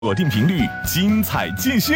锁定频率，精彩继续。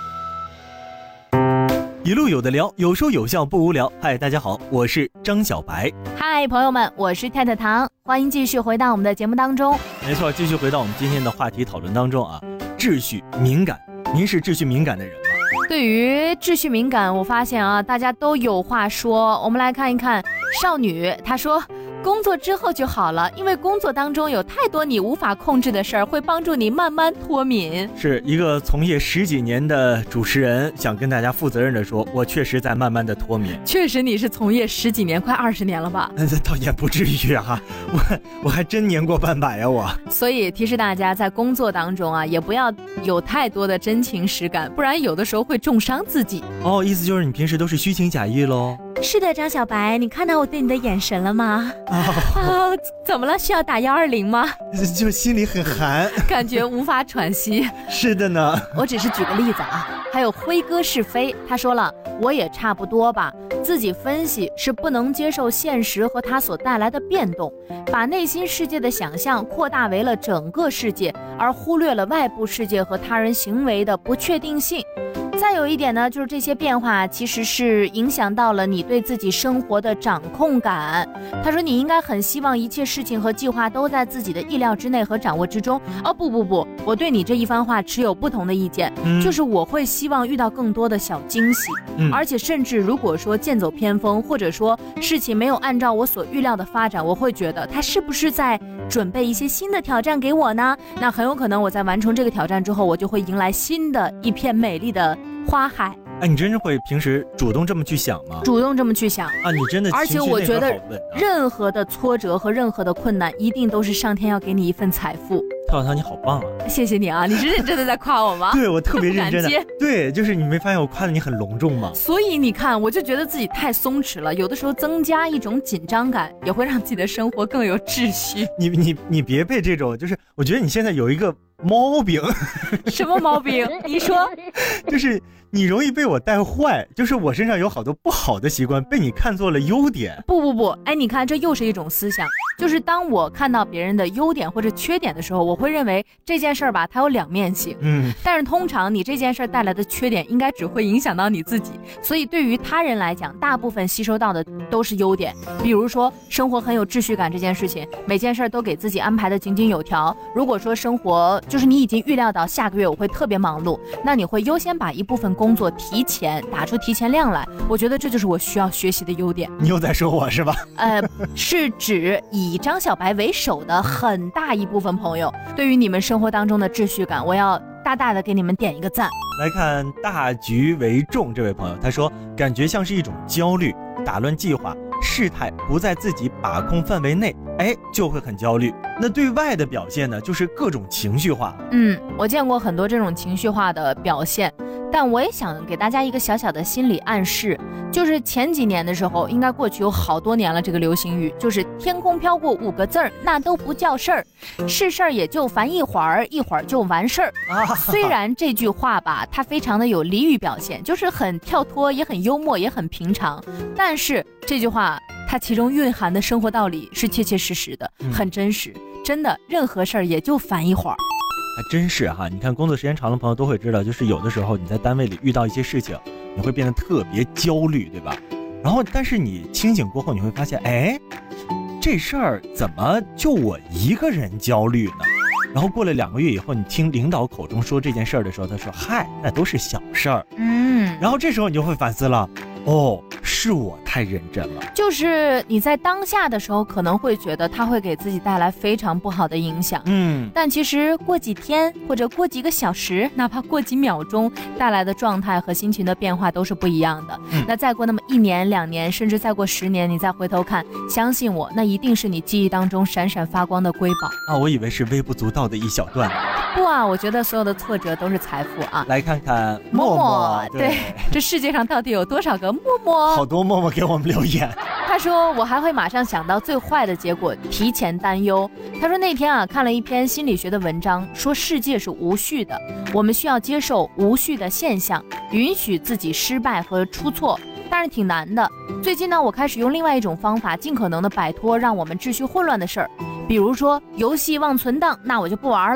一路有的聊，有说有笑不无聊。嗨，大家好，我是张小白。 嗨，朋友们，我是太太糖，欢迎继续回到我们的节目当中。 没错，继续回到我们今天的话题讨论当中啊。秩序敏感，您是秩序敏感的人吗？ 对于秩序敏感，我发现啊，大家都有话说。我们来看一看少女，她说工作之后就好了，因为工作当中有太多你无法控制的事儿，会帮助你慢慢脱敏。是一个从业10几年的主持人，想跟大家负责任的说，我确实在慢慢的脱敏。 确实你是从业10几年，快20年了吧？ 倒也不至于啊，我还真年过半百呀我。 所以提示大家，在工作当中啊，也不要有太多的真情实感，不然有的时候会重伤自己。 哦，意思就是你平时都是虚情假意咯？ 是的，张小白，你看到我对你的眼神了吗？怎么了？需要打120吗？ 就心里很寒， 感觉无法喘息。 是的呢， 我只是举个例子啊。还有辉哥是非，他说了，我也差不多吧。自己分析是不能接受现实和它所带来的变动，把内心世界的想象扩大为了整个世界，而忽略了外部世界和他人行为的不确定性。再有一点呢，就是这些变化其实是影响到了你对自己生活的掌控感。他说你应该很希望一切事情和计划都在自己的意料之内和掌握之中。不，我对你这一番话持有不同的意见，就是我会希望遇到更多的小惊喜，而且甚至如果说剑走偏锋，或者说事情没有按照我所预料的发展，我会觉得他是不是在准备一些新的挑战给我呢？那很有可能我在完成这个挑战之后，我就会迎来新的一片美丽的花海。 哎，你真的会平时主动这么去想吗？ 主动这么去想啊，你真的而且我觉得任何的挫折和任何的困难，一定都是上天要给你一份财富。 套套你好棒啊！ 谢谢你啊，你是认真的在夸我吗？ 对，我特别认真的。对，就是你没发现我夸的你很隆重吗？ 所以你看，我就觉得自己太松弛了，有的时候增加一种紧张感，也会让自己的生活更有秩序。 你别被这种，就是我觉得你现在有一个毛病。 什么毛病？你说。 就是你容易被我带坏，就是我身上有好多不好的习惯被你看作了优点。 不，哎，你看这又是一种思想，就是当我看到别人的优点或者缺点的时候，我会认为这件事儿吧，它有两面性。但是通常你这件事儿带来的缺点应该只会影响到你自己，所以对于他人来讲，大部分吸收到的都是优点。比如说生活很有秩序感这件事情，每件事儿都给自己安排的井井有条。如果说生活就是你已经预料到下个月我会特别忙碌，那你会优先把一部分工作提前打出提前量来，我觉得这就是我需要学习的优点。 你又在说我是吧？ 是指以张小白为首的很大一部分朋友对于你们生活当中的秩序感，我要大大的给你们点一个赞。 来看大局为重这位朋友，他说感觉像是一种焦虑，打乱计划，事态不在自己把控范围内，就会很焦虑。那对外的表现呢，就是各种情绪化。 我见过很多这种情绪化的表现，但我也想给大家一个小小的心理暗示，就是前几年的时候，应该过去有好多年了，这个流行语就是天空飘过5个字儿，那都不叫事儿，是事儿也就烦一会儿，一会儿就完事儿。虽然这句话吧，它非常的有俚语表现，就是很跳脱，也很幽默，也很平常，但是这句话它其中蕴含的生活道理是切切实实的，很真实。真的，任何事儿也就烦一会儿。 还真是哈，你看工作时间长的朋友都会知道，就是有的时候你在单位里遇到一些事情，你会变得特别焦虑，对吧？然后但是你清醒过后，你会发现，这事儿怎么就我一个人焦虑呢？然后过了2个月以后，你听领导口中说这件事儿的时候，他说嗨，那都是小事儿。然后这时候你就会反思了，是我太认真了。 就是你在当下的时候可能会觉得它会给自己带来非常不好的影响，但其实过几天或者过几个小时，哪怕过几秒钟，带来的状态和心情的变化都是不一样的。那再过那么1年2年，甚至再过10年，你再回头看，相信我，那一定是你记忆当中闪闪发光的瑰宝。 我以为是微不足道的一小段。 不啊，我觉得所有的挫折都是财富啊。 来看看默默， 对，这世界上到底有多少个默默？ 好多默默给我们留言。 他说我还会马上想到最坏的结果，提前担忧。他说那天看了一篇心理学的文章，说世界是无序的，我们需要接受无序的现象，允许自己失败和出错，但是挺难的。最近呢，我开始用另外一种方法，尽可能的摆脱让我们秩序混乱的事儿。比如说游戏忘存档，那我就不玩了。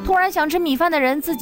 突然想吃米饭的人自己